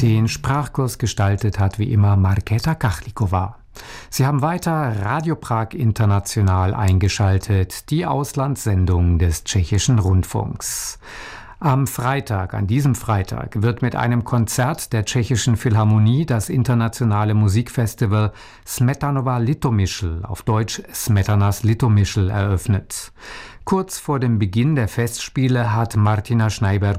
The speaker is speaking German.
Den Sprachkurs gestaltet hat wie immer Markéta Kachlikova. Sie haben weiter Radio Prag International eingeschaltet, die Auslandssendung des Tschechischen Rundfunks. Am Freitag, an diesem Freitag, wird mit einem Konzert der Tschechischen Philharmonie das internationale Musikfestival Smetanova Litomyšl, auf Deutsch Smetanas Litomyšl, eröffnet. Kurz vor dem Beginn der Festspiele hat Martina Schneiber